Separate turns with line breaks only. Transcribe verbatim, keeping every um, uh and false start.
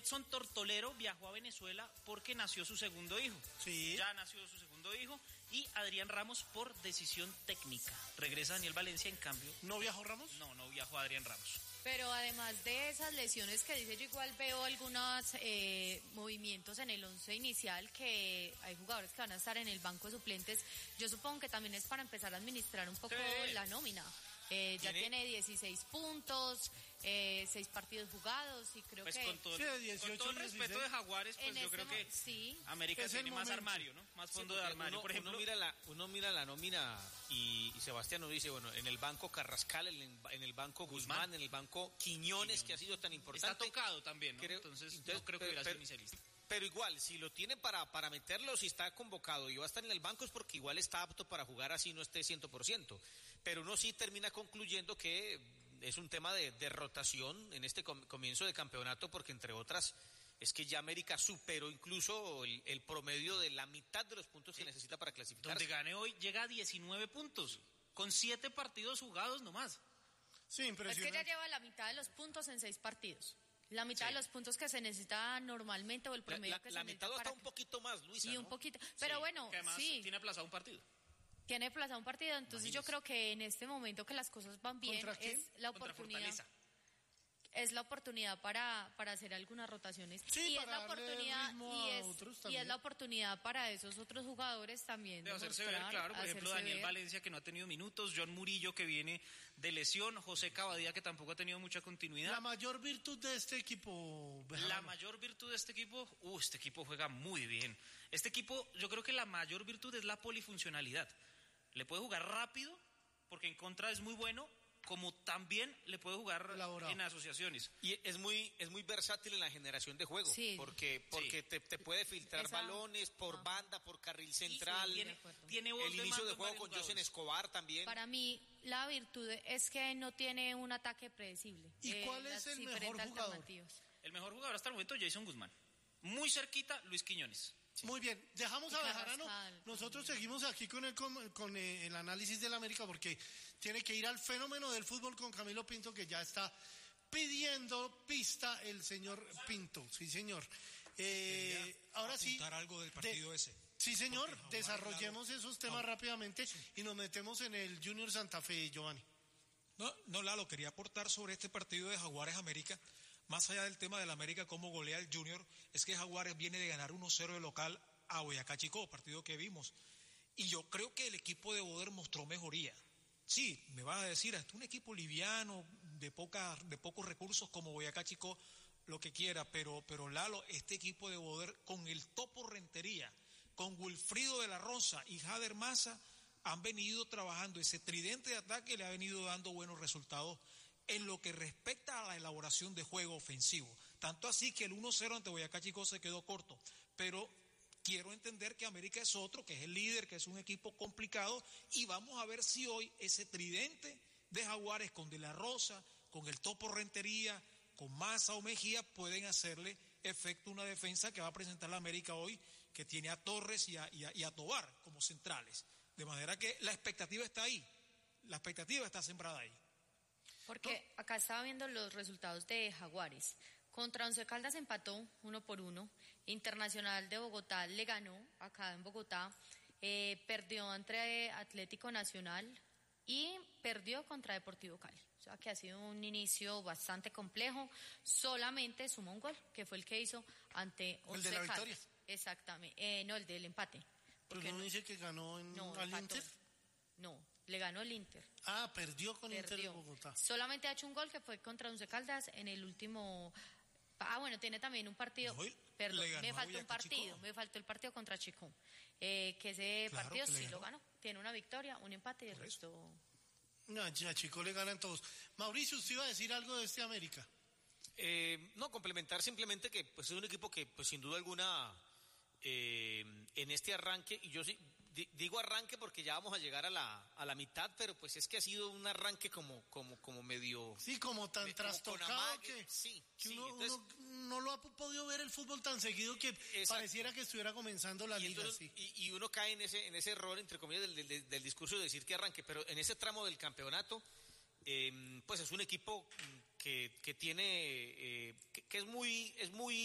Edson Tortolero viajó a Venezuela porque nació su segundo hijo.
Sí.
Ya nació su segundo hijo. Y Adrián Ramos por decisión técnica. Regresa Daniel Valencia, en cambio.
¿No viajó Ramos?
No, no viajó Adrián Ramos.
Pero además de esas lesiones que dice, yo igual veo algunos eh, movimientos en el once inicial, que hay jugadores que van a estar en el banco de suplentes. Yo supongo que también es para empezar a administrar un poco
sí.
la nómina. Eh, ya tiene dieciséis puntos, eh, seis partidos jugados y creo
pues
que...
Con todo,
sí, dieciocho,
con todo el respeto
dieciséis.
de Jaguares, pues
en
yo
este
creo que
sí.
América
es
tiene más
momento.
armario, ¿no? Más fondo
sí,
de armario.
Uno,
Por ejemplo,
uno mira la, uno mira la nómina y, y Sebastián nos dice, bueno, en el banco Carrascal, en el, en el banco Guzmán, Guzmán, en el banco Quiñones, Quiñones, que ha sido tan importante.
Está tocado también, ¿no?
Creo,
entonces,
entonces
no creo que
pero,
hubiera
pero,
sido inicialista.
Pero igual, si lo tiene para, para meterlo, si está convocado y va a estar en el banco es porque igual está apto para jugar, así no esté cien por ciento. Pero uno sí termina concluyendo que es un tema de, de rotación en este comienzo de campeonato, porque entre otras es que ya América superó incluso el, el promedio de la mitad de los puntos que necesita para clasificar.
Donde gane hoy llega a diecinueve puntos, con siete partidos jugados nomás.
Sí, impresionante.
Es que ya lleva la mitad de los puntos en seis partidos. La mitad
sí.
de los puntos que se necesita normalmente o el promedio
la, la,
que
la
se necesita.
La mitad
para
está un poquito más, Luisa,
Sí,
¿no?
un poquito. Pero
sí,
bueno,
que además
sí.
tiene aplazado un partido.
Tiene aplazado un partido, entonces
Imagínese.
yo creo que en este momento que las cosas van bien
¿Contra quién?
es la
Contra
oportunidad.
Fortaleza.
Es la oportunidad para, para hacer algunas rotaciones.
Sí,
y es
para
la
darle
oportunidad
ritmo
y
a
es,
otros
y
también.
es la oportunidad para esos otros jugadores también
De hacerse ver,
demostrar,
claro, por ejemplo
hacerse
Daniel
ver.
Valencia, que no ha tenido minutos, John Murillo, que viene de lesión, José Cavadía, que tampoco ha tenido mucha continuidad.
La mayor virtud de este equipo, Bejarano.
La mayor virtud de este equipo, uh, este equipo juega muy bien. Este equipo, yo creo que la mayor virtud es la polifuncionalidad. Le puede jugar rápido, porque en contra es muy bueno, como también le puede jugar
Elaborado.
en asociaciones.
Y es muy es muy versátil en la generación de juego,
Sí.
porque porque
Sí.
te, te puede filtrar
Esa-
balones por
Ajá.
banda, por carril central.
Y tiene,
de acuerdo.
tiene voz
el inicio
mando
de
en
juego
varios
con José
jugadores.
Escobar también.
Para mí, la virtud es que no tiene un ataque predecible.
¿Y
Eh,
cuál es
las
el
diferentes
mejor jugador?
alternativas.
El mejor jugador hasta el momento, Jason Guzmán. Muy cerquita, Luis Quiñones.
Muy bien, dejamos
Y
a Bejarano.
Carrascal.
Nosotros seguimos aquí con el con, con, eh, el análisis del América, porque tiene que ir al fenómeno del fútbol con Camilo Pinto, que ya está pidiendo pista el señor Pinto. Sí, señor. Eh, ahora sí.
Apuntar algo del partido
de-
ese.
Sí, señor.
Porque Jaguar,
Desarrollemos
claro.
esos temas
No.
rápidamente y nos metemos en el Junior Santa Fe, Giovanni.
No, no, Lalo, quería aportar sobre este partido de Jaguares América. Más allá del tema del América, cómo golea el Junior, es que Jaguares viene de ganar uno cero de local a Boyacá Chicó, partido que vimos. Y yo creo que el equipo de Boder mostró mejoría. Sí, me vas a decir, es un equipo liviano, de, poca, de pocos recursos como Boyacá Chicó, lo que quiera, pero, pero Lalo, este equipo de Boder con el Topo Rentería, con Wilfrido de la Rosa y Jader Maza, han venido trabajando, ese tridente de ataque le ha venido dando buenos resultados en lo que respecta a la elaboración de juego ofensivo. Tanto así que el uno cero ante Boyacá Chicó se quedó corto, pero quiero entender que América es otro, que es el líder, que es un equipo complicado, y vamos a ver si hoy ese tridente de Jaguares con De la Rosa, con el Topo Rentería, con Maza o Mejía, pueden hacerle efecto una defensa que va a presentar la América hoy, que tiene a Torres y a, y a, y a Tobar como centrales. De manera que la expectativa está ahí, la expectativa está sembrada ahí.
Porque acá estaba viendo los resultados de Jaguares. Contra Once Caldas empató uno por uno. Internacional de Bogotá le ganó acá en Bogotá. Eh, perdió ante Atlético Nacional y perdió contra Deportivo Cali. O sea que ha sido un inicio bastante complejo. Solamente sumó un gol, que fue el que hizo ante Once
¿El de la
Caldas.
victoria?
Exactamente. Eh, no, el del empate.
Pero
Porque
no
no-
dice que ganó en,
no,
al
empató.
Inter.
No, le ganó el Inter.
Ah, perdió con Inter de
Perdió.
Bogotá.
Solamente ha hecho un gol que fue contra Once Caldas en el último. Ah, bueno, tiene también un partido.
No, él
Perdón,
le ganó
me
a
faltó un
Boyacá
partido.
Chicó.
Me faltó el partido contra Chicó. Eh, que ese
Claro
partido
que le
sí
ganó.
lo ganó. Tiene una victoria, un empate y el
Por eso.
resto.
No, ya, Chico, le ganan todos. Mauricio, ¿usted iba a decir algo de este América?
Eh, no, complementar simplemente que pues, es un equipo que pues sin duda alguna eh, en este arranque, y yo sí, di, digo arranque porque ya vamos a llegar a la, a la mitad, pero pues es que ha sido un arranque como, como, como medio...
Sí, como tan
Me- como con
trastocado
amague,
que,
sí,
que
sí,
uno,
entonces-
uno no lo ha podido ver el fútbol tan seguido que
Exacto.
pareciera que estuviera comenzando la
Y,
liga.
entonces-
Sí.
y, y uno cae en ese, en ese error, entre comillas, del, del, del discurso de decir que arranque, pero en ese tramo del campeonato, eh, pues es un equipo que, que tiene, eh, que, que es muy, es muy